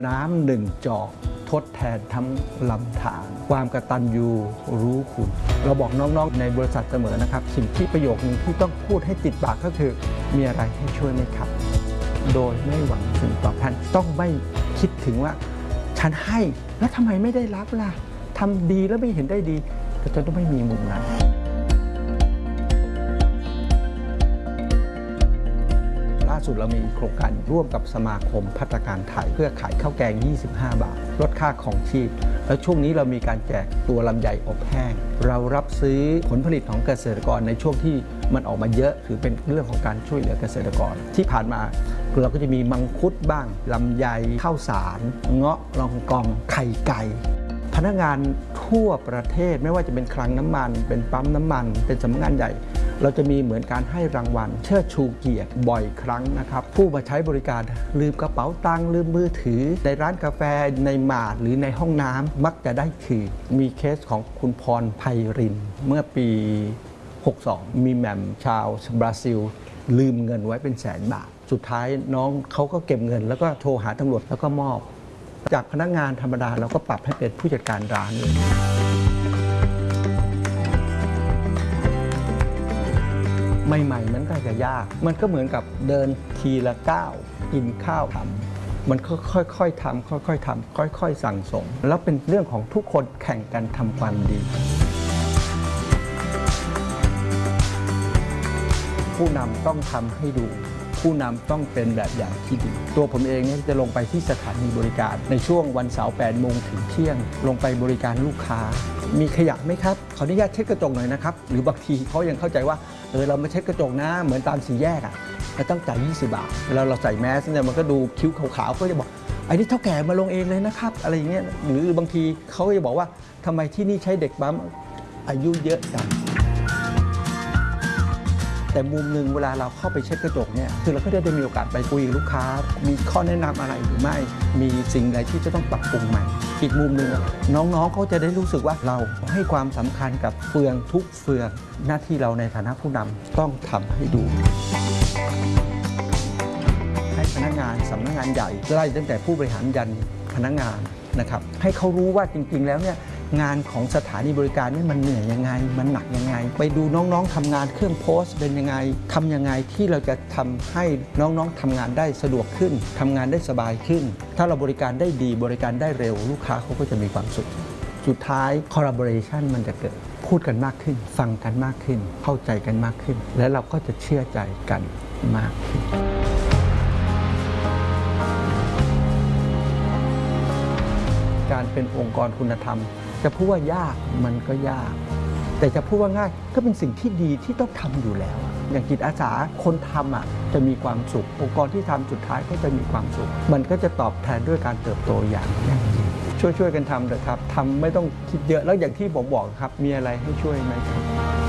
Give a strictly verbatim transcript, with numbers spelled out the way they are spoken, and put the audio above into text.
น้ำหนึ่งจอกทดแทนทั้งลำธารความกตัญญูรู้คุณเราบอกน้องๆในบริษัทเสมอนะครับสิ่งที่ประโยคนึงที่ต้องพูดให้ติดปากก็คือมีอะไรให้ช่วยไหมครับโดยไม่หวังสิ่งตอบแทนต้องไม่คิดถึงว่าฉันให้แล้วทำไมไม่ได้รับล่ะทำดีแล้วไม่เห็นได้ดีก็จะต้องไม่มีมุมนั้นล่าสุดเรามีโครงการร่วมกับสมาคมภัตตาคารไทยเพื่อขายข้าวแกงยี่สิบห้าบาทลดค่าของชีพแล้วช่วงนี้เรามีการแจกตัวลำไยอบแห้งเรารับซื้อผลผลิตของเกษตรกรในช่วงที่มันออกมาเยอะถือเป็นเรื่องของการช่วยเหลือเกษตรกรที่ผ่านมาเราก็จะมีมังคุดบ้างลำไยข้าวสารเงาะลองกองไข่ไก่พนักงานทั่วประเทศไม่ว่าจะเป็นคลังน้ำมันเป็นปั๊มน้ำมันเป็นสำนักงานใหญ่เราจะมีเหมือนการให้รางวัลเชิดชูเกียรติบ่อยครั้งนะครับผู้มาใช้บริการลืมกระเป๋าตังค์ลืมมือถือในร้านกาแฟในมาร์ทหรือในห้องน้ำมักจะได้คืนมีเคสของคุณพรไพรินเมื่อปีหกสองมีแหม่มชาวบราซิลลืมเงินไว้เป็นแสนบาทสุดท้ายน้องเขาก็เก็บเงินแล้วก็โทรหาตำรวจแล้วก็มอบจากพนักงานธรรมดาเราก็ปรับให้เป็นผู้จัดการร้านเลยใหม่ๆมันก็จะยากมันก็เหมือนกับเดินทีละก้าวกินข้าวทำมันค่อยๆทำค่อยๆทำค่อยๆสั่งสมแล้วเป็นเรื่องของทุกคนแข่งกันทำความดีผู้นำต้องทำให้ดูผู้นำต้องเป็นแบบอย่างที่ดีตัวผมเองเนี่ยจะลงไปที่สถานีบริการในช่วงวันเสาร์แปดโมงถึงเที่ยงลงไปบริการลูกค้ามีขยะไหมครับขออนุญาตเช็ดกระจกหน่อยนะครับหรือบางทีเขายังเข้าใจว่าเออเราไม่เช็ดกระจกนะเหมือนตามสี่แยกอ่ะเราต้องจ่ายยี่สิบบาทแล้วเราใส่แมสเนี่ยมันก็ดูคิ้วขาวๆก็จะบอกไอ้นี่เท่าแก่มาลงเองเลยนะครับอะไรอย่างเงี้ยหรือบางทีเขาก็จะบอกว่าทำไมที่นี่ใช้เด็กปั๊มอายุเยอะจังแต่มุมหนึ่งเวลาเราเข้าไปเช็ดกระจกเนี่ยคือเราก็ได้มีโอกาสไปคุยกับลูกค้ามีข้อแนะนำอะไรหรือไม่มีสิ่งใดที่จะต้องปรับปรุงใหม่อีกมุมหนึ่งน้องๆเขาจะได้รู้สึกว่าเราให้ความสำคัญกับเฟืองทุกเฟืองหน้าที่เราในฐานะผู้นำต้องทำให้ดูให้พนักงานสำนักงานใหญ่ไล่ตั้งแต่ผู้บริหารยันพนักงานนะครับให้เขารู้ว่าจริงๆแล้วเนี่ยงานของสถานีบริการนี่มันเหนื่อยยังไงมันหนักยังไงไปดูน้องๆทำงานเครื่องโพสต์เป็นยังไงทำยังไงที่เราจะทำให้น้องๆทำงานได้สะดวกขึ้นทำงานได้สบายขึ้นถ้าเราบริการได้ดีบริการได้เร็วลูกค้าเขาก็จะมีความสุขสุดท้าย collaboration มันจะเกิดพูดกันมากขึ้นฟังกันมากขึ้นเข้าใจกันมากขึ้นและเราก็จะเชื่อใจกันมากขึ้นการเป็นองค์กรคุณธรรมจะพูดว่ายากมันก็ยากแต่จะพูดว่าง่ายก็เป็นสิ่งที่ดีที่ต้องทำอยู่แล้วอย่างจิตอาสาคนทำอ่ะจะมีความสุของค์กรที่ทำสุดท้ายก็จะมีความสุขมันก็จะตอบแทนด้วยการเติบโตอย่างยั่งยืนช่วยๆกันทำเถอะครับทำไม่ต้องคิดเยอะแล้วอย่างที่ผมบอกครับมีอะไรให้ช่วยไหมครับ